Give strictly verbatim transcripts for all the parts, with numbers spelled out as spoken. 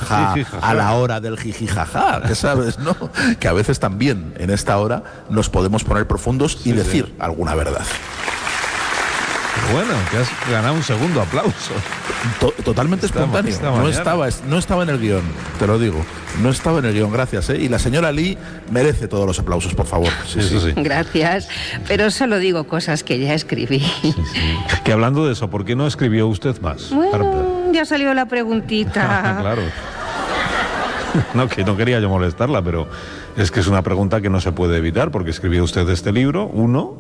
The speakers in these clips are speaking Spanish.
jaja, jiji, jaja. a la hora del jiji jaja, que sabes, ¿no? Que a veces también en esta hora nos podemos poner profundos y sí, decir sí. alguna verdad. Bueno, que has ganado un segundo aplauso. To- totalmente Esta- espontáneo. esta No mañana. estaba, no estaba en el guión, te lo digo. No estaba en el guión, gracias. ¿eh? Y la señora Lee merece todos los aplausos, por favor. Sí, Eso sí. sí. Gracias, pero solo digo cosas que ya escribí. Que hablando de eso, ¿por qué no escribió usted más? Harper? Bueno, ya salió la preguntita. Claro. No, que no quería yo molestarla, pero es que es una pregunta que no se puede evitar, porque escribió usted este libro, uno,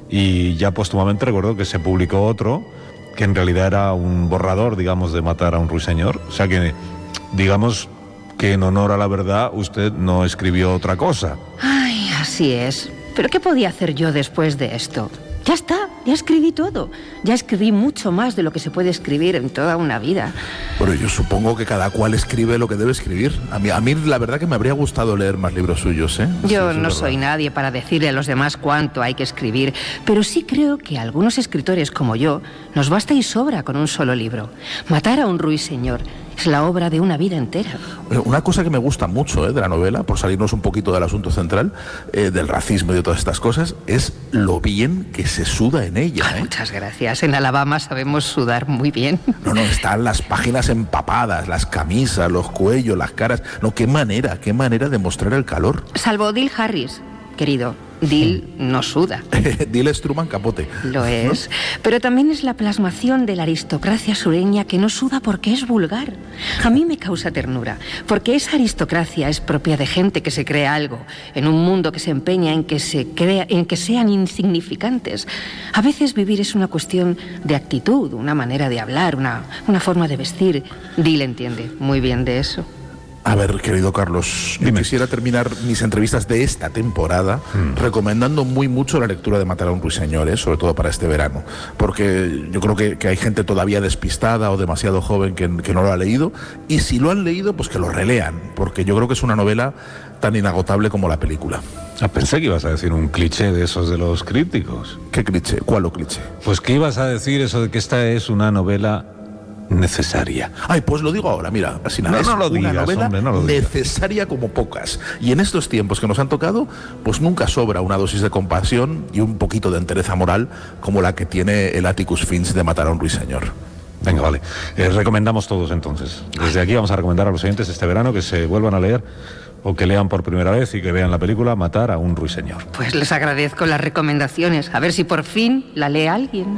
y ya póstumamente recuerdo que se publicó otro, que en realidad era un borrador, digamos, de Matar a un ruiseñor. O sea que, digamos, que en honor a la verdad usted no escribió otra cosa. Ay, así es. ¿Pero qué podía hacer yo después de esto? Ya está, ya escribí todo. Ya escribí mucho más de lo que se puede escribir en toda una vida. Bueno, yo supongo que cada cual escribe lo que debe escribir. A mí, a mí la verdad que me habría gustado leer más libros suyos, ¿eh? Yo Sí, eso no es soy verdad. nadie para decirle a los demás cuánto hay que escribir, pero sí creo que a algunos escritores como yo nos basta y sobra con un solo libro. Matar a un ruiseñor es la obra de una vida entera. Bueno, una cosa que me gusta mucho ¿eh? de la novela, por salirnos un poquito del asunto central, eh, del racismo y de todas estas cosas, es lo bien que se suda en ella. Ay, ¿eh? muchas gracias. En Alabama sabemos sudar muy bien. No, no, están las páginas empapadas, las camisas, los cuellos, las caras. No, qué manera, qué manera de mostrar el calor. Salvo Dill Harris, querido. Dill no suda. Dile Struman capote. Lo es. Pero también es la plasmación de la aristocracia sureña que no suda porque es vulgar. A mí me causa ternura, porque esa aristocracia es propia de gente que se cree algo, en un mundo que se empeña en que, se crea, en que sean insignificantes. A veces vivir es una cuestión de actitud, una manera de hablar, una, una forma de vestir. Dill entiende muy bien de eso. A ver, querido Carlos, yo Dime. quisiera terminar mis entrevistas de esta temporada Mm. recomendando muy mucho la lectura de Matar a un ruiseñor, ¿eh? Sobre todo para este verano, porque yo creo que, que hay gente todavía despistada o demasiado joven que, que no lo ha leído, y si lo han leído, pues que lo relean, porque yo creo que es una novela tan inagotable como la película. Ah, pensé que ibas a decir un cliché de esos de los crípticos. ¿Qué cliché? ¿Cuál o cliché? Pues que ibas a decir eso de que esta es una novela necesaria. Ay, pues lo digo ahora, mira, así nada, No, es no lo una digas, novela hombre, no lo digas. necesaria como pocas. Y en estos tiempos que nos han tocado, pues nunca sobra una dosis de compasión y un poquito de entereza moral como la que tiene el Atticus Finch de Matar a un ruiseñor. Venga, vale. Eh, recomendamos todos entonces. Desde aquí vamos a recomendar a los oyentes este verano que se vuelvan a leer o que lean por primera vez y que vean la película Matar a un ruiseñor. Pues les agradezco las recomendaciones. A ver si por fin la lee alguien.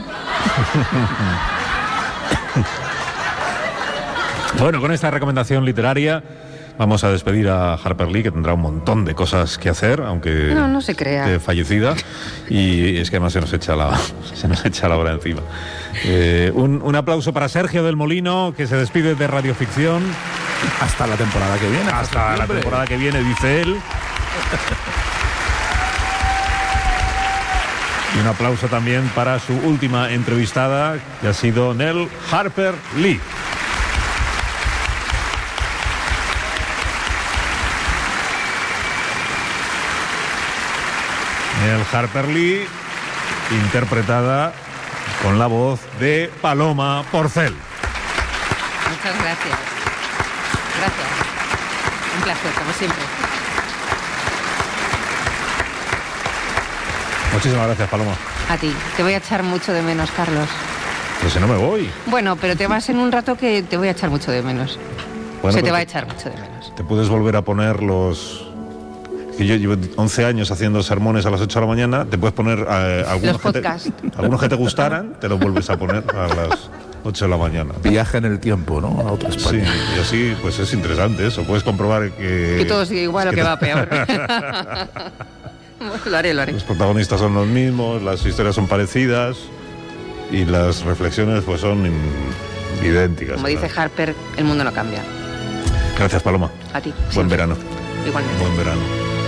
Bueno, con esta recomendación literaria vamos a despedir a Harper Lee, que tendrá un montón de cosas que hacer, aunque No, no se crea. esté fallecida, y es que además se nos echa la, se nos echa la hora encima. Eh, un, un aplauso para Sergio del Molino, que se despide de Radioficción. Hasta la temporada que viene. Hasta la septiembre. temporada que viene, dice él. Y un aplauso también para su última entrevistada, que ha sido Nell Harper Lee. Nell Harper Lee, interpretada con la voz de Paloma Porcel. Muchas gracias. Gracias. Un placer, como siempre. Muchísimas gracias, Paloma. A ti. Te voy a echar mucho de menos, Carlos. Pues si no me voy. Bueno, pero te vas en un rato que te voy a echar mucho de menos. Bueno, Se pero te va a te- echar mucho de menos. Te puedes volver a poner los... Que yo llevo once años haciendo sermones a las ocho de la mañana, te puedes poner eh, algunos, Los que te, podcasts. algunos que te gustaran, te los vuelves a poner a las ocho de la mañana. Viaja en el tiempo, ¿no? A otra Sí, España. y así pues es interesante eso, puedes comprobar que... Que todo sigue igual o que va peor. Lo haré, lo haré. Los protagonistas son los mismos, las historias son parecidas y las reflexiones pues son in- idénticas. Como dice Harper, el mundo no cambia. Gracias, Paloma. A ti. Buen siempre. verano. Igualmente. Buen verano.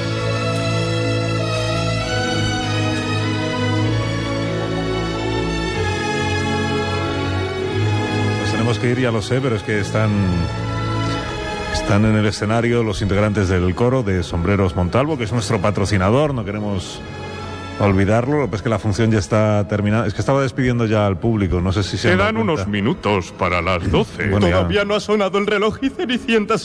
Pues tenemos que ir, ya lo sé, pero es que están están en el escenario los integrantes del coro de Sombreros Montalvo, que es nuestro patrocinador, no queremos olvidarlo. Lo que pasa es que la función ya está terminada. Es que estaba despidiendo ya al público, no sé si se han dado Quedan cuenta. unos minutos para las doce. Bueno, ya. Todavía no ha sonado el reloj y Cenicienta